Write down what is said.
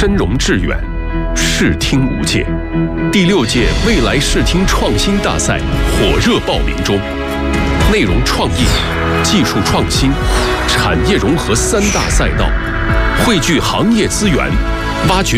深融致远，视听无界。第6届未来视听创新大赛火热报名中，内容创意、技术创新、产业融合3大赛道，汇聚行业资源，挖掘